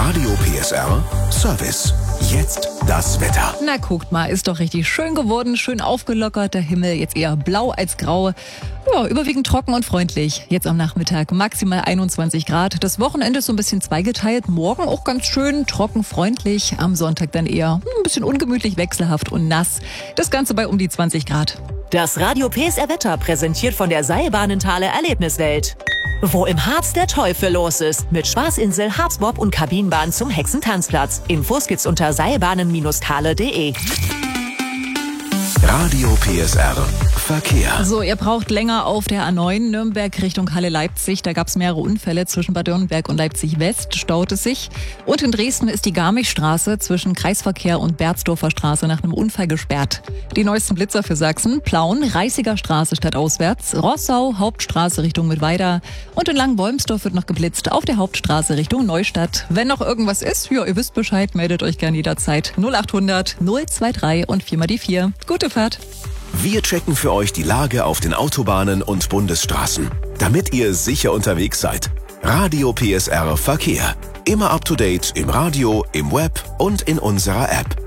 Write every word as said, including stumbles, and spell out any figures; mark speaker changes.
Speaker 1: Radio P S R Service. Jetzt das Wetter.
Speaker 2: Na, guckt mal, ist doch richtig schön geworden, schön aufgelockert, der Himmel jetzt eher blau als grau. Ja, überwiegend trocken und freundlich. Jetzt am Nachmittag maximal einundzwanzig Grad. Das Wochenende ist so ein bisschen zweigeteilt. Morgen auch ganz schön, trocken, freundlich. Am Sonntag dann eher ein bisschen ungemütlich, wechselhaft und nass. Das Ganze bei um die zwanzig Grad.
Speaker 3: Das Radio P S R Wetter präsentiert von der Seilbahnenthaler Erlebniswelt. Wo im Harz der Teufel los ist. Mit Spaßinsel, Harzbob und Kabinenbahn zum Hexentanzplatz. Infos gibt's unter seilbahnen Bindestrich thale punkt de.
Speaker 1: Radio P S R Verkehr.
Speaker 2: So, ihr braucht länger auf der A neun Nürnberg Richtung Halle-Leipzig. Da gab es mehrere Unfälle zwischen Bad Dürrenberg und Leipzig-West. Staut es sich. Und in Dresden ist die Garmischstraße zwischen Kreisverkehr und Berzdorfer Straße nach einem Unfall gesperrt. Die neuesten Blitzer für Sachsen. Plauen, Reißiger Straße stadtauswärts. Rossau, Hauptstraße Richtung Mittweida. Und in Langenwolmsdorf wird noch geblitzt auf der Hauptstraße Richtung Neustadt. Wenn noch irgendwas ist, ja, ihr wisst Bescheid, meldet euch gerne jederzeit. null achthundert null dreiundzwanzig und vier mal die vier. Gute Fahrt.
Speaker 1: Wir checken für euch die Lage auf den Autobahnen und Bundesstraßen, damit ihr sicher unterwegs seid. Radio P S R Verkehr. Immer up to date im Radio, im Web und in unserer App.